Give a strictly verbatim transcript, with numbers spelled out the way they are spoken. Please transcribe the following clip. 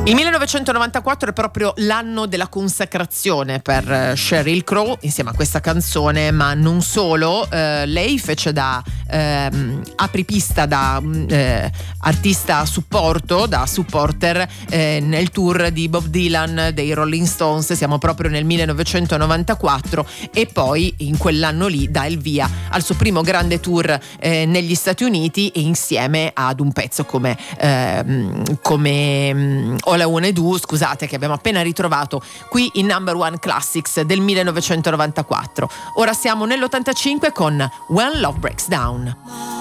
Il millenovecentonovantaquattro è proprio l'anno della consacrazione per Sheryl Crow insieme a questa canzone, ma non solo. Eh, lei fece da ehm, apripista, da eh, artista a supporto, da supporter eh, nel tour di Bob Dylan, dei Rolling Stones. Siamo proprio nel millenovecentonovantaquattro e poi in quell'anno lì dà il via al suo primo grande tour eh, negli Stati Uniti, e insieme ad un pezzo come ehm, come All I Wanna Do, scusate, che abbiamo appena ritrovato qui in Number One Classics del millenovecentonovantaquattro. Ora siamo nell'ottantacinque con When Love Breaks Down.